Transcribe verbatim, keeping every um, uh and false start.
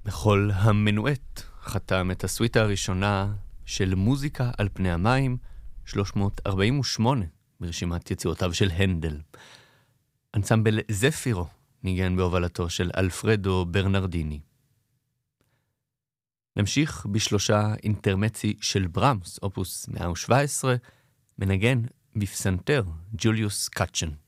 מחול המנואט חתם את הסוויטה הראשונה של מוזיקה על פני המים, שלוש מאות ארבעים ושמונה ברשימת יצירותיו של הנדל. אנסמבל זפירו ניגן בהובלתו של אלפרדו ברנרדיני. נמשיך בשלושה אינטרמצי של ברמס, אופוס מאה ושבע עשרה, מנגן בפסנתר ג'וליוס קאצ'ן.